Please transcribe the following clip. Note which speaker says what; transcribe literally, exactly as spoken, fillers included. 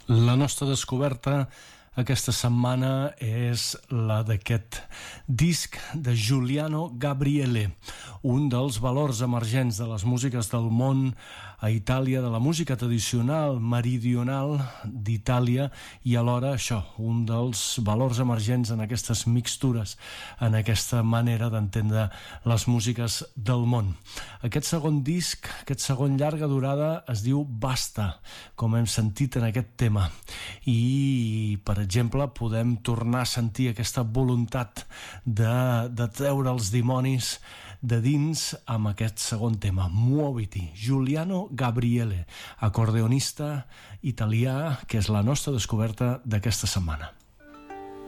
Speaker 1: La nostra descoberta aquesta setmana és la d'aquest disc de Giuliano Gabriele, un dels valors emergents de les músiques del món a Itàlia, de la música tradicional meridional d'Itàlia, i alhora això, un dels valors emergents en aquestes mixtures, en aquesta manera d'entendre les músiques del món. Aquest segon disc, aquest segon llarga durada es diu Basta, com hem sentit en aquest tema, i per exemple podem tornar a sentir aquesta voluntat de, de treure els dimonis de dins amb aquest segon tema, Muoviti. Giuliano Gabriele, acordeonista italià, que és la nostra descoberta d'aquesta setmana.